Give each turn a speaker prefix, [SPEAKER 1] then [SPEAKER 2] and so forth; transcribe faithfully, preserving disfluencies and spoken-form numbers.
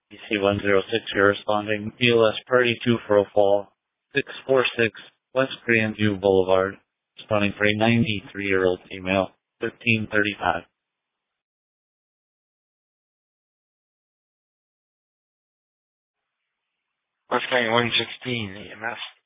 [SPEAKER 1] B C one zero six, you're responding. P O S Party two for a fall. six four six West Korean View Boulevard. Responding for a ninety-three-year-old female. thirteen thirty-five.
[SPEAKER 2] West County one sixteen, E M S.